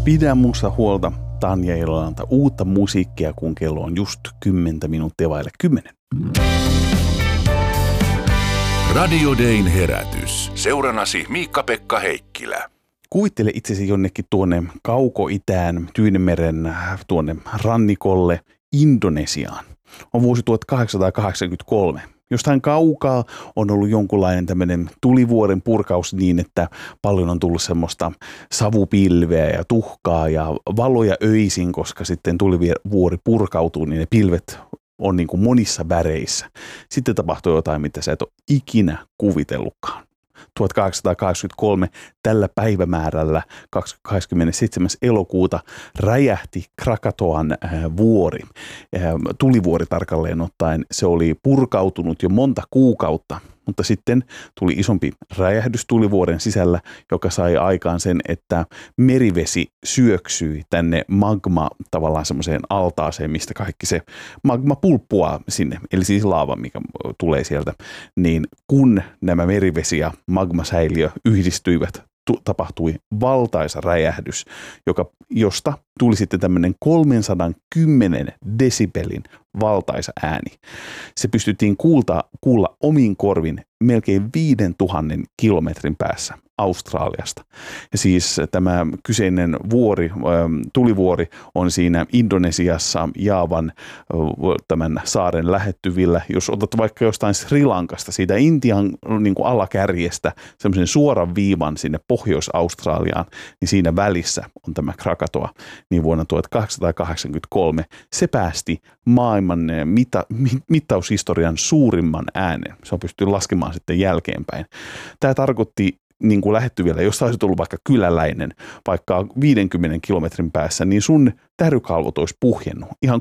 Pidä musta huolta, Tanja Ilolanta. Uutta musiikkia, kun kello on just 10 minuuttia vaille 10. Radio Dayn herätys. Seuranasi Miikka-Pekka Heikkilä. Kuvittele itsesi jonnekin tuonne kaukoitään, Tyynenmeren tuonne rannikolle, Indonesiaan. On vuosi 1883. Jostain kaukaa on ollut jonkunlainen tämmöinen tulivuoren purkaus niin, että paljon on tullut semmoista savupilveä ja tuhkaa ja valoja öisin, koska sitten tulivuori purkautuu, niin ne pilvet on niin kuin monissa väreissä. Sitten tapahtui jotain, mitä sä et ole ikinä kuvitellutkaan. 1883 tällä päivämäärällä 27. elokuuta räjähti Krakatoan vuori. Tulivuori tarkalleen ottaen. Se oli purkautunut jo monta kuukautta, mutta sitten tuli isompi räjähdys tulivuoren sisällä, joka sai aikaan sen, että merivesi syöksyi tänne magma tavallaan semmoiseen altaaseen, mistä kaikki se magma pulppuaa sinne, eli siis laava, mikä tulee sieltä, niin kun nämä merivesi ja magmasäiliö yhdistyivät, tapahtui valtaisa räjähdys, josta tuli sitten tämmöinen 310 desibelin valtaisa ääni. Se pystyttiin kuulla omin korvin melkein 5000 kilometrin päässä Australiasta. Ja siis tämä kyseinen vuori, tulivuori on siinä Indonesiassa Jaavan tämän saaren lähettyvillä. Jos otat vaikka jostain Sri Lankasta, siitä Intian niin kuin alakärjestä, semmoisen suoran viivan sinne Pohjois-Australiaan, niin siinä välissä on tämä Krakatoa. Niin vuonna 1883 se päästi maailman mittaushistorian suurimman äänen. Se on pystytty laskemaan sitten jälkeenpäin. Tämä tarkoitti niin kuin lähettyvillä, jos olisit ollut vaikka kyläläinen, vaikka 50 kilometrin päässä, niin sun tärykalvot olisi puhjennut. Ihan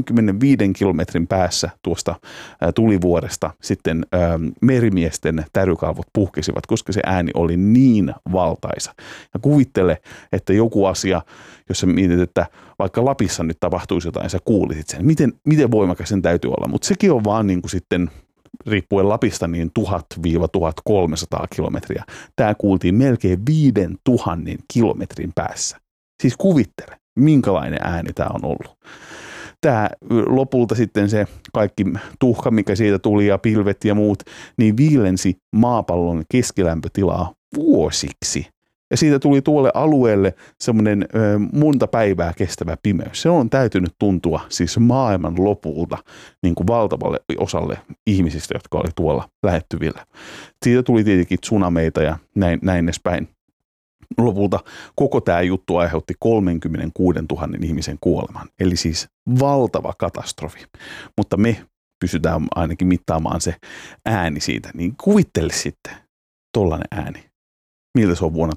65 kilometrin päässä tuosta tulivuoresta sitten merimiesten tärykalvot puhkesivat, koska se ääni oli niin valtaisa. Ja kuvittele, että joku asia, jos sä mietit, että vaikka Lapissa nyt tapahtuisi jotain, sä kuulisit sen. Miten voimakas sen täytyy olla, mutta sekin on vaan niin kuin sitten riippuen Lapista niin 1000-1300 kilometriä. Tämä kuultiin melkein 5000 kilometrin päässä. Siis kuvittele, minkälainen ääni tämä on ollut. Tämä lopulta sitten se kaikki tuhka, mikä siitä tuli ja pilvet ja muut, niin viilensi maapallon keskilämpötilaa vuosiksi. Ja siitä tuli tuolle alueelle semmoinen monta päivää kestävä pimeys. Se on täytynyt tuntua siis maailman lopulta niin kuin valtavalle osalle ihmisistä, jotka oli tuolla lähettyvillä. Siitä tuli tietenkin tsunameita ja näin edespäin. Lopulta koko tämä juttu aiheutti 36 000 ihmisen kuoleman. Eli siis valtava katastrofi. Mutta me pysytään ainakin mittaamaan se ääni siitä. Niin kuvittele sitten tollainen ääni. Miltä se on vuonna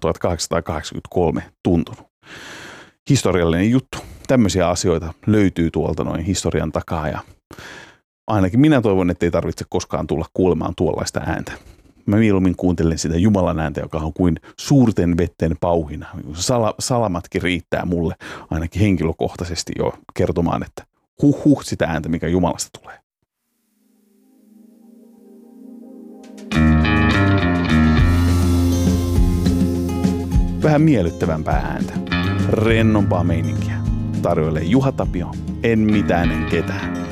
1883 tuntunut. Historiallinen juttu. Tämmöisiä asioita löytyy tuolta noin historian takaa ja ainakin minä toivon, että ei tarvitse koskaan tulla kuulemaan tuollaista ääntä. Mä mieluummin kuuntelen sitä Jumalan ääntä, joka on kuin suurten vetten pauhina. Salamatkin riittää mulle ainakin henkilökohtaisesti jo kertomaan, että sitä ääntä, mikä Jumalasta tulee. Vähän miellyttävämpää ääntä, rennompaa meininkiä. Tarjoilee Juha Tapio, en mitään en ketään.